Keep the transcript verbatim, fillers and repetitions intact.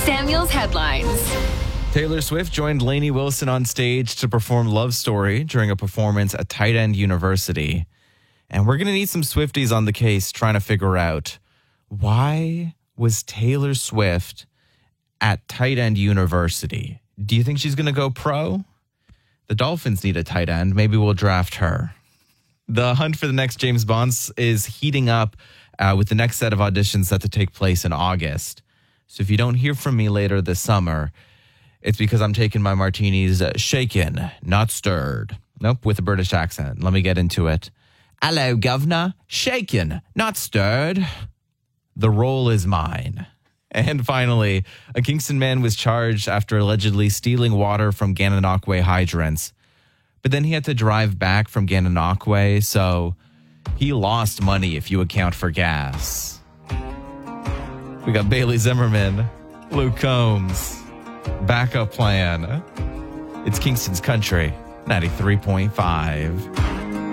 Samuel's headlines. Taylor Swift joined Lainey Wilson on stage to perform Love Story during a performance at Tight End University. And we're going to need some Swifties on the case trying to figure out, why was Taylor Swift at Tight End University? Do you think she's going to go pro? The Dolphins need a tight end. Maybe we'll draft her. The hunt for the next James Bond is heating up uh, with the next set of auditions set to take place in August. So if you don't hear from me later this summer, it's because I'm taking my martinis uh, shaken, not stirred. Nope, with a British accent. Let me get into it. Hello, governor. Shaken, not stirred. The role is mine. And finally, a Kingston man was charged after allegedly stealing water from Gananoque hydrants. But then he had to drive back from Gananoque, so he lost money if you account for gas. We got Bailey Zimmerman, Luke Combs, Backup Plan. It's Kingston's Country, ninety-three point five.